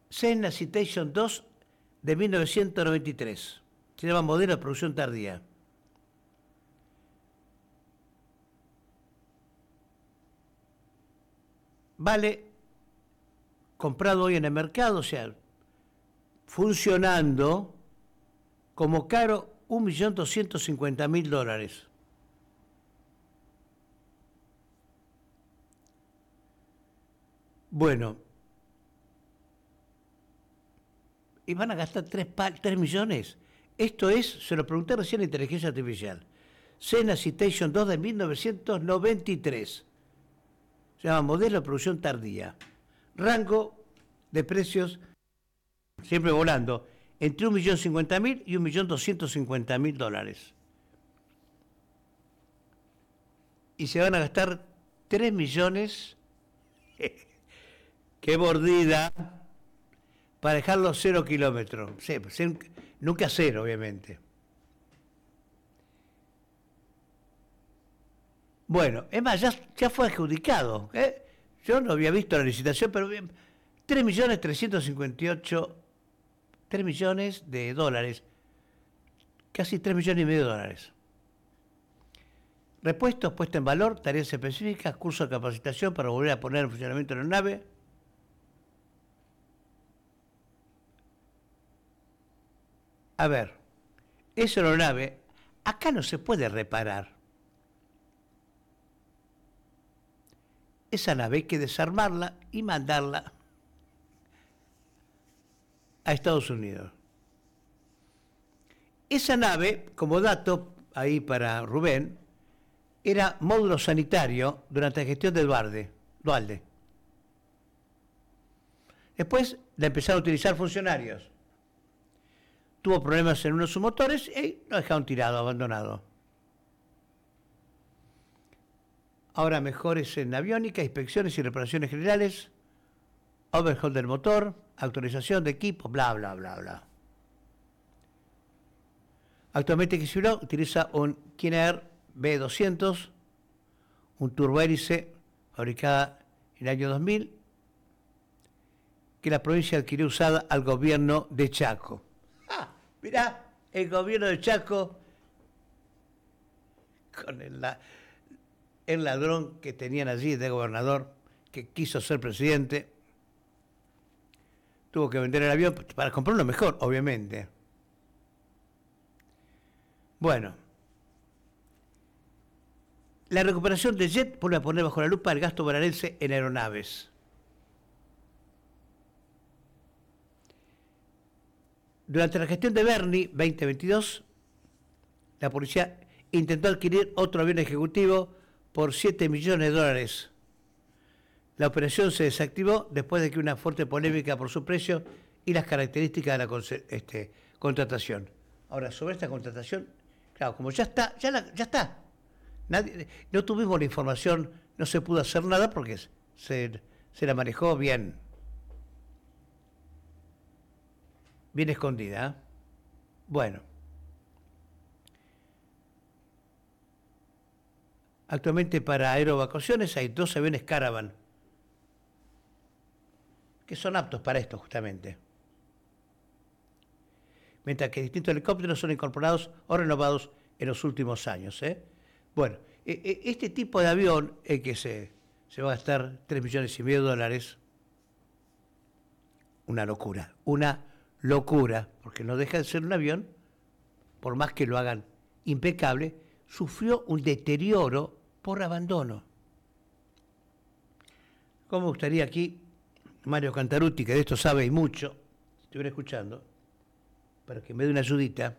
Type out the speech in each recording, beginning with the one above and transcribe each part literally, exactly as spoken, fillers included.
Cessna Citation dos de mil novecientos noventa y tres. Se llama modelo de producción tardía. Vale, comprado hoy en el mercado, o sea, funcionando como caro, un millón doscientos cincuenta mil dólares. Bueno, y van a gastar tres millones. Esto es, se lo pregunté recién a inteligencia artificial. Cessna Citation dos de mil novecientos noventa y tres. Se llama modelo de producción tardía. Rango de precios, siempre volando, entre un millón cincuenta mil y un millón doscientos cincuenta mil dólares. Y se van a gastar tres millones, qué mordida, para dejarlo cero kilómetros. Sí, nunca cero, obviamente. Bueno, es más, ya, ya fue adjudicado. ¿eh? Yo no había visto la licitación, pero tres millones trescientos cincuenta y ocho, tres millones de dólares, casi tres millones y medio de dólares. Repuestos, puesta en valor, tareas específicas, curso de capacitación para volver a poner en funcionamiento la nave. A ver, esa aeronave, acá no se puede reparar. Esa nave hay que desarmarla y mandarla a Estados Unidos. Esa nave, como dato ahí para Rubén, era módulo sanitario durante la gestión de Dualde. Dualde. Después la empezaron a utilizar funcionarios. Tuvo problemas en uno de sus motores y lo dejaron tirado, abandonado. Ahora mejores en aviónica, inspecciones y reparaciones generales, overhaul del motor, actualización de equipo, bla, bla, bla, bla. Actualmente X Y utiliza un Kinnair B doscientos, un turbohélice fabricada en el año dos mil, que la provincia adquirió usada al gobierno de Chaco. Ah, mirá, el gobierno de Chaco con el, el ladrón que tenían allí de gobernador, que quiso ser presidente, tuvo que vender el avión para comprar uno mejor, obviamente. Bueno, la recuperación de Jet vuelve a poner bajo la lupa el gasto bonaerense en aeronaves. Durante la gestión de Bernie veinte veintidós, la policía intentó adquirir otro avión ejecutivo por siete millones de dólares. La operación se desactivó después de que una fuerte polémica por su precio y las características de la este, contratación. Ahora, sobre esta contratación, claro, como ya está, ya, la, ya está. Nadie, no tuvimos la información, no se pudo hacer nada porque se, se la manejó bien. Bien escondida. ¿eh? Bueno. Actualmente para aerovacaciones hay dos aviones Caravan que son aptos para esto justamente. Mientras que distintos helicópteros son incorporados o renovados en los últimos años. ¿eh? Bueno, este tipo de avión es que se, se va a gastar tres millones y medio de dólares. Una locura, una locura, porque no deja de ser un avión, por más que lo hagan impecable, sufrió un deterioro por abandono. Como me gustaría aquí, Mario Cantarutti, que de esto sabe y mucho, si estuviera escuchando, para que me dé una ayudita.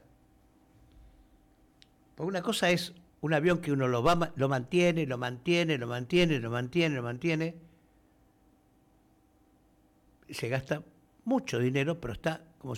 Porque una cosa es un avión que uno lo, va, lo mantiene, lo mantiene, lo mantiene, lo mantiene, lo mantiene. Se gasta mucho dinero, pero está